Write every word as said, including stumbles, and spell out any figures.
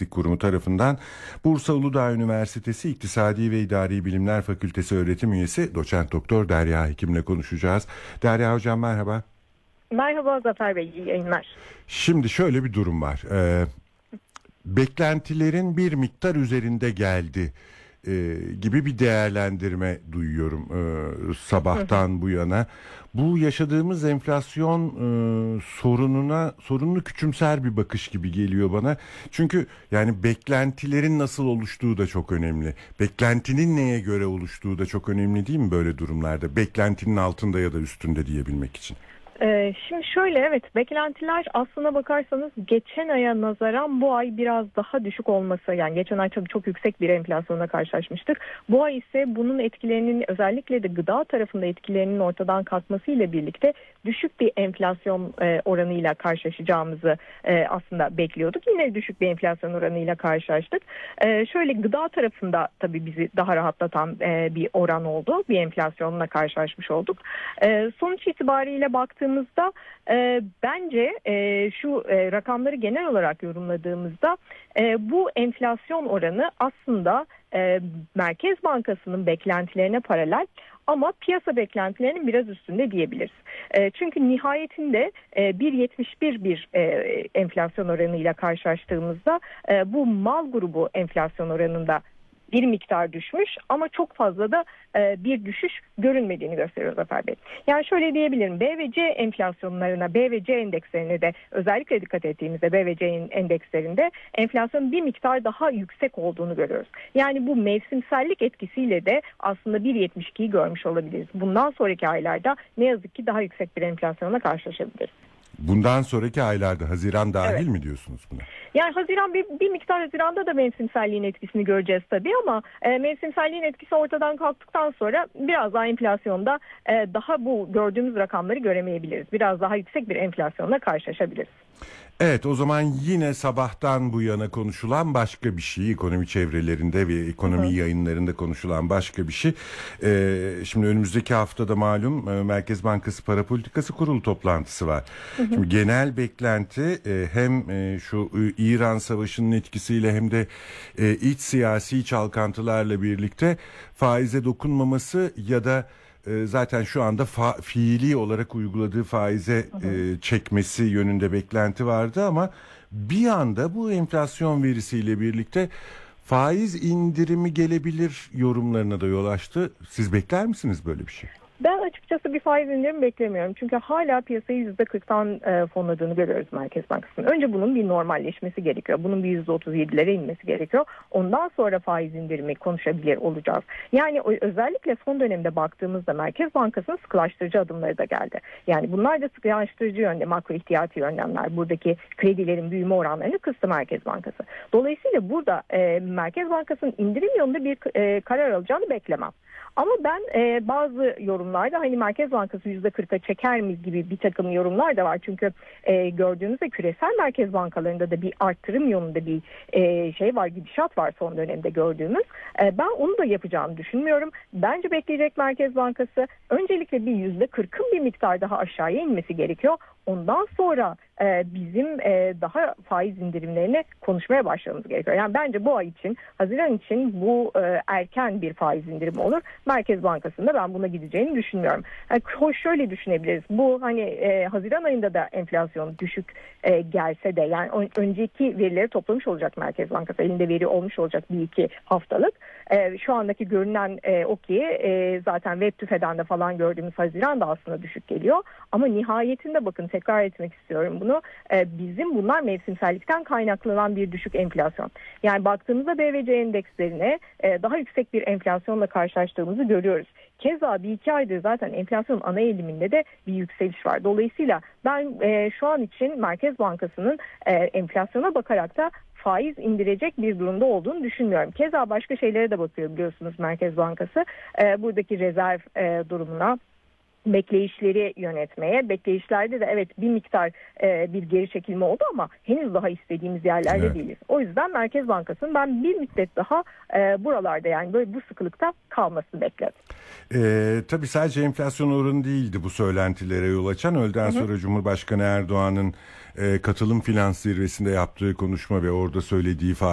İstatistik Kurumu tarafından Bursa Uludağ Üniversitesi İktisadi ve İdari Bilimler Fakültesi öğretim üyesi Doçent Doktor Derya Hekim'le konuşacağız. Derya Hocam merhaba. Merhaba Zafer Bey, iyi yayınlar. Şimdi şöyle bir durum var. Ee, beklentilerin bir miktar üzerinde geldi e, gibi bir değerlendirme duyuyorum e, sabahtan bu yana. Bu yaşadığımız enflasyon e, sorununa sorununu küçümser bir bakış gibi geliyor bana. Çünkü yani beklentilerin nasıl oluştuğu da çok önemli. Beklentinin neye göre oluştuğu da çok önemli değil mi böyle durumlarda? Beklentinin altında ya da üstünde diyebilmek için. Ee, şimdi şöyle, evet, beklentiler aslına bakarsanız geçen aya nazaran bu ay biraz daha düşük olması, yani geçen ay tabii çok yüksek bir enflasyonla karşılaşmıştık. Bu ay ise bunun etkilerinin, özellikle de gıda tarafında etkilerinin ortadan kalkması ile birlikte düşük bir enflasyon e, oranıyla karşılaşacağımızı e, aslında bekliyorduk. Yine düşük bir enflasyon oranıyla karşılaştık. E, şöyle gıda tarafında tabii bizi daha rahatlatan e, bir oran oldu. Bir enflasyonla karşılaşmış olduk. E, sonuç itibariyle baktığımızda e, bence e, şu e, rakamları genel olarak yorumladığımızda e, bu enflasyon oranı aslında e, Merkez Bankası'nın beklentilerine paralel ama piyasa beklentilerinin biraz üstünde diyebiliriz. E, çünkü nihayetinde e, bir virgül yetmiş bir bir e, enflasyon oranıyla karşılaştığımızda e, bu mal grubu enflasyon oranında bir miktar düşmüş ama çok fazla da e, bir düşüş görünmediğini gösteriyor Zafer Bey. Yani şöyle diyebilirim, B ve C enflasyonlarına, B ve C endekslerine de özellikle dikkat ettiğimizde B ve C endekslerinde enflasyonun bir miktar daha yüksek olduğunu görüyoruz. Yani bu mevsimsellik etkisiyle de aslında bir virgül yetmiş ikiyi görmüş olabiliriz. Bundan sonraki aylarda ne yazık ki daha yüksek bir enflasyonla karşılaşabiliriz. Bundan sonraki aylarda Haziran dahil evet. mi diyorsunuz buna? Yani Haziran bir, bir miktar Haziran'da da mevsimselliğin etkisini göreceğiz tabii ama e, mevsimselliğin etkisi ortadan kalktıktan sonra biraz daha enflasyonda e, daha bu gördüğümüz rakamları göremeyebiliriz. Biraz daha yüksek bir enflasyonla karşılaşabiliriz. Evet, o zaman yine sabahtan bu yana konuşulan başka bir şey, ekonomi çevrelerinde ve ekonomi Hı. yayınlarında konuşulan başka bir şey. Ee, şimdi önümüzdeki haftada malum e, Merkez Bankası Para Politikası Kurulu toplantısı var. Hı hı. Şimdi genel beklenti e, hem e, şu e, İran Savaşı'nın etkisiyle hem de e, iç siyasi çalkantılarla birlikte faize dokunmaması ya da zaten şu anda fa- fiili olarak uyguladığı faize e, çekmesi yönünde beklenti vardı ama bir anda bu enflasyon verisiyle birlikte faiz indirimi gelebilir yorumlarına da yol açtı. Siz bekler misiniz böyle bir şey? Ben açıkçası bir faiz indirimi beklemiyorum. Çünkü hala piyasayı yüzde kırktan e, fonladığını görüyoruz Merkez Bankası'nın. Önce bunun bir normalleşmesi gerekiyor. Bunun bir yüzde otuz yedilere inmesi gerekiyor. Ondan sonra faiz indirimi konuşabilir olacağız. Yani özellikle son dönemde baktığımızda Merkez Bankası'nın sıkılaştırıcı adımları da geldi. Yani bunlar da sıkılaştırıcı yönde, makro ihtiyati önlemler. Buradaki kredilerin büyüme oranlarını kıstı Merkez Bankası. Dolayısıyla burada e, Merkez Bankası'nın indirim yolunda bir e, karar alacağını beklemem. Ama ben e, bazı yorumlarda hani Merkez Bankası yüzde kırka çeker mi gibi bir takım yorumlar da var. Çünkü e, gördüğünüzde küresel merkez bankalarında da bir arttırım yolunda bir e, şey var, gidişat var son dönemde gördüğümüz. E, ben onu da yapacağını düşünmüyorum. Bence bekleyecek Merkez Bankası öncelikle bir yüzde kırkın bir miktar daha aşağıya inmesi gerekiyor. Ondan sonra e, bizim e, daha faiz indirimlerini konuşmaya başlamamız gerekiyor. Yani bence bu ay için, Haziran için bu e, erken bir faiz indirimi olur. Merkez Bankası'nda ben buna gideceğini düşünmüyorum. Yani, hoş şöyle düşünebiliriz. Bu hani e, Haziran ayında da enflasyon düşük e, gelse de, yani önceki verileri toplamış olacak Merkez Bankası. Elinde veri olmuş olacak bir iki haftalık. E, şu andaki görünen e, o ki e, zaten web tüfeden de falan gördüğümüz Haziran da aslında düşük geliyor. Ama nihayetinde bakın, tekrar etmek istiyorum bunu. E, bizim bunlar mevsimsellikten kaynaklanan bir düşük enflasyon. Yani baktığımızda B ve C endekslerine e, daha yüksek bir enflasyonla karşılaştığımızı görüyoruz. Keza bir iki aydır zaten enflasyonun ana eğiliminde de bir yükseliş var. Dolayısıyla ben e, şu an için Merkez Bankası'nın e, enflasyona bakarak da faiz indirecek bir durumda olduğunu düşünmüyorum. Keza başka şeylere de bakıyor biliyorsunuz Merkez Bankası. E, buradaki rezerv e, durumuna, bekleyişleri yönetmeye. Bekleyişlerde de evet bir miktar e, bir geri çekilme oldu ama henüz daha istediğimiz yerlerde evet. değiliz. O yüzden Merkez Bankası'nın ben bir müddet daha e, buralarda, yani böyle bu sıkılıkta kalmasını bekledim. Ee, tabii sadece enflasyon oranı değildi bu söylentilere yol açan. Öğleden sonra hı hı. Cumhurbaşkanı Erdoğan'ın e, katılım finans zirvesinde yaptığı konuşma ve orada söylediği